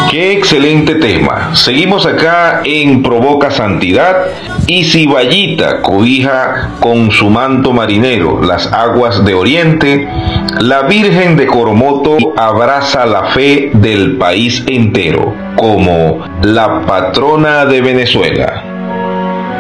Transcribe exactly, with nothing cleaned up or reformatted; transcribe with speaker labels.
Speaker 1: Qué excelente tema. Seguimos acá en Provoca Santidad. Y si Vallita cobija con su manto marinero las aguas de Oriente, la Virgen de Coromoto abraza la fe del país entero como la patrona de Venezuela.